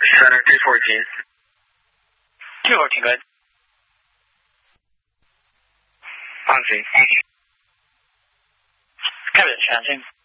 Center 214. 214, good. On scene. Copy that, Changing.